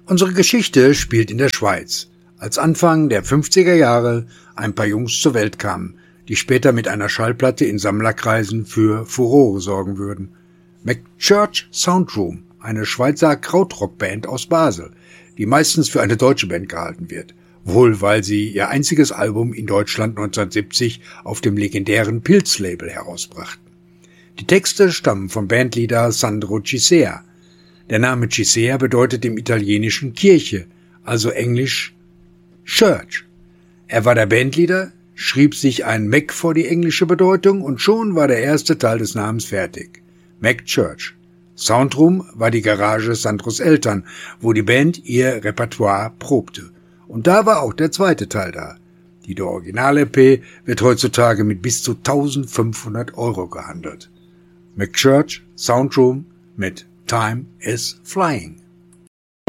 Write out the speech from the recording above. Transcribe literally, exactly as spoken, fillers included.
Unsere Geschichte spielt in der Schweiz, als Anfang der fünfziger Jahre ein paar Jungs zur Welt kamen, die später mit einer Schallplatte in Sammlerkreisen für Furore sorgen würden. McChurch Soundroom, eine Schweizer Krautrockband aus Basel, die meistens für eine deutsche Band gehalten wird, wohl weil sie ihr einziges Album in Deutschland neunzehnhundertsiebzig auf dem legendären Pilz-Label herausbrachten. Die Texte stammen vom Bandleader Sandro Chisea. Der Name Chisea bedeutet im Italienischen Kirche, also englisch Church. Er war der Bandleader, schrieb sich ein Mac vor die englische Bedeutung und schon war der erste Teil des Namens fertig. McChurch. Soundroom war die Garage Sandros Eltern, wo die Band ihr Repertoire probte. Und da war auch der zweite Teil da. Die Original-L P wird heutzutage mit bis zu eintausendfünfhundert Euro gehandelt. McChurch Soundroom mit Time is Flying.